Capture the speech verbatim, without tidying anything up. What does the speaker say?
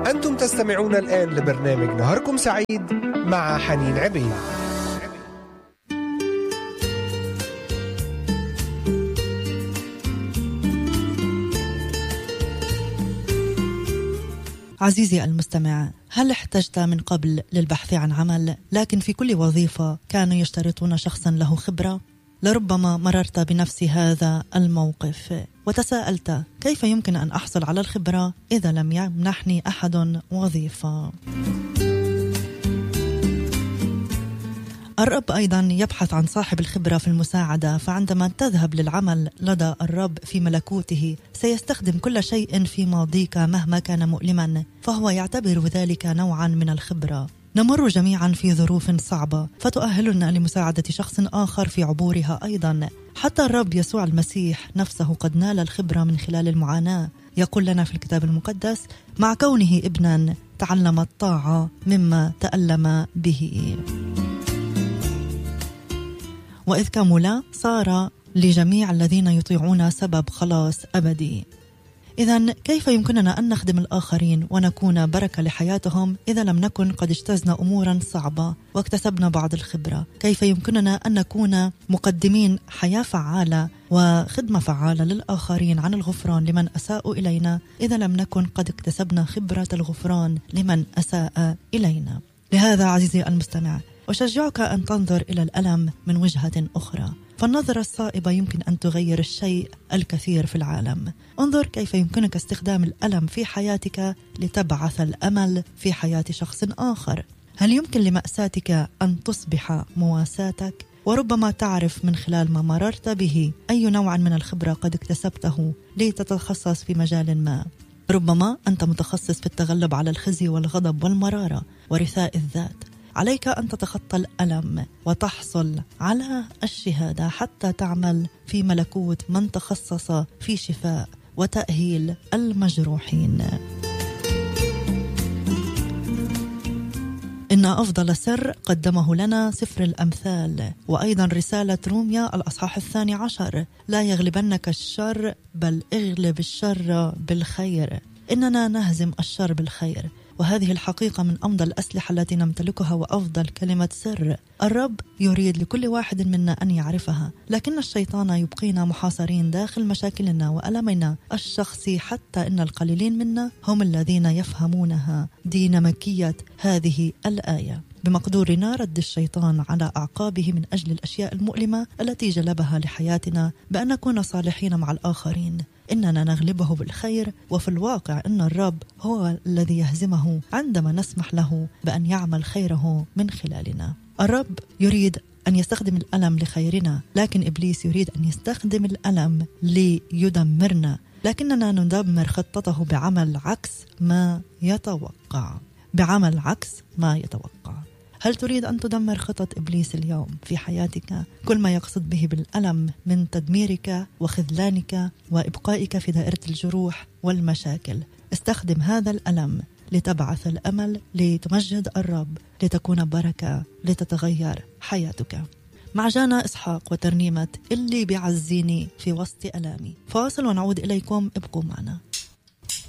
أنتم تستمعون الآن لبرنامج نهاركم سعيد مع حنين عبيد. عزيزي المستمع، هل احتجت من قبل للبحث عن عمل لكن في كل وظيفة كانوا يشترطون شخصا له خبرة؟ لربما مررت بنفس هذا الموقف وتساءلت كيف يمكن أن أحصل على الخبرة إذا لم يمنحني أحد وظيفة. الرب أيضا يبحث عن صاحب الخبرة في المساعدة، فعندما تذهب للعمل لدى الرب في ملكوته سيستخدم كل شيء في ماضيك مهما كان مؤلما، فهو يعتبر ذلك نوعا من الخبرة. نمر جميعا في ظروف صعبة فتؤهلنا لمساعدة شخص آخر في عبورها أيضا. حتى الرب يسوع المسيح نفسه قد نال الخبرة من خلال المعاناة. يقول لنا في الكتاب المقدس: مع كونه ابنا تعلم الطاعة مما تألم به، وإذ كمل صار لجميع الذين يطيعون سبب خلاص أبدي. إذن كيف يمكننا أن نخدم الآخرين ونكون بركة لحياتهم إذا لم نكن قد اجتزنا أمورا صعبة واكتسبنا بعض الخبرة؟ كيف يمكننا أن نكون مقدمين حياة فعالة وخدمة فعالة للآخرين عن الغفران لمن أساءوا إلينا إذا لم نكن قد اكتسبنا خبرة الغفران لمن أساء إلينا؟ لهذا عزيزي المستمع أشجعك أن تنظر إلى الألم من وجهة أخرى، فالنظرة الصائبة يمكن أن تغير الشيء الكثير في العالم. انظر كيف يمكنك استخدام الألم في حياتك لتبعث الأمل في حياة شخص آخر. هل يمكن لمأساتك أن تصبح مواساتك؟ وربما تعرف من خلال ما مررت به أي نوع من الخبرة قد اكتسبته لتتخصص في مجال ما. ربما أنت متخصص في التغلب على الخزي والغضب والمرارة ورثاء الذات. عليك أن تتخطى الألم وتحصل على الشهادة حتى تعمل في ملكوت من تخصص في شفاء وتأهيل المجروحين. إن أفضل سر قدمه لنا سفر الأمثال، وأيضا رسالة روميا الأصحاح الثاني عشر: لا يغلبنك الشر بل اغلب الشر بالخير. إننا نهزم الشر بالخير، وهذه الحقيقة من أمضى الأسلحة التي نمتلكها وأفضل كلمة سر. الرب يريد لكل واحد منا أن يعرفها، لكن الشيطان يبقينا محاصرين داخل مشاكلنا وألمنا الشخصي، حتى إن القليلين منا هم الذين يفهمونها. ديناميكية هذه الآية: بمقدورنا رد الشيطان على أعقابه من أجل الأشياء المؤلمة التي جلبها لحياتنا بأن نكون صالحين مع الآخرين. إننا نغلبه بالخير، وفي الواقع إن الرب هو الذي يهزمه عندما نسمح له بأن يعمل خيره من خلالنا. الرب يريد أن يستخدم الألم لخيرنا، لكن إبليس يريد أن يستخدم الألم ليدمرنا، لكننا ندمر خطته بعمل عكس ما يتوقع بعمل عكس ما يتوقع. هل تريد أن تدمر خطط إبليس اليوم في حياتك؟ كل ما يقصد به بالألم من تدميرك وخذلانك وإبقائك في دائرة الجروح والمشاكل. استخدم هذا الألم لتبعث الأمل، لتمجد الرب، لتكون بركة، لتتغير حياتك. مع جانا إسحاق وترنيمة اللي بيعزيني في وسط ألامي. فاصل ونعود إليكم، ابقوا معنا.